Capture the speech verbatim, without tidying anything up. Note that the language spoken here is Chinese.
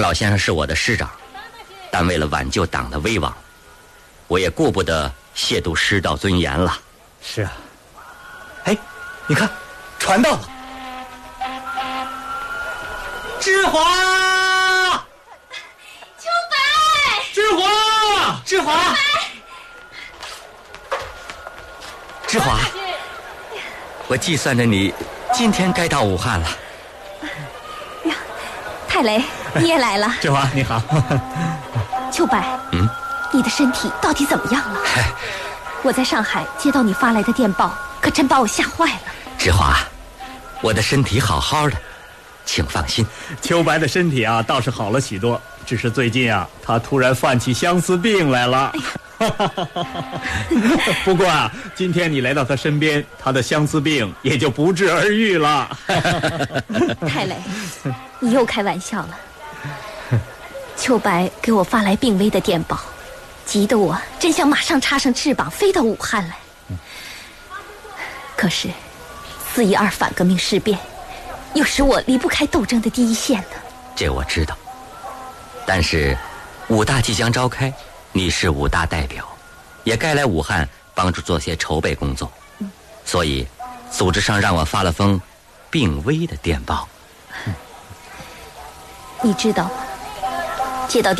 赵先生是我的师长，但为了挽救党的威望，我也顾不得亵渎师道尊严了。 是啊。哎，你看，传到了。 芝华， 秋白， 芝华， 芝华， 芝华，我计算着你今天该到武汉了。 呀，太雷，你也来了。 芝华你好。 秋白， 嗯， 你的身体到底怎么样了？我在上海接到你发来的电报，可真把我吓坏了。 芝华，我的身体好好的，请放心。 秋白的身体啊倒是好了许多，只是最近啊他突然犯起相思病来了。不过啊，今天你来到他身边，他的相思病也就不治而愈了。 太雷，你又开玩笑了。秋白给我发来病危的电报，急得我真想马上插上翅膀飞到武汉来。可是四一二反革命事变又使我离不开斗争的第一线呢。 这我知道，但是武大即将召开，你是武大代表，也该来武汉帮助做些筹备工作，嗯、所以组织上让我发了封病危的电报。 你知道吗？接到电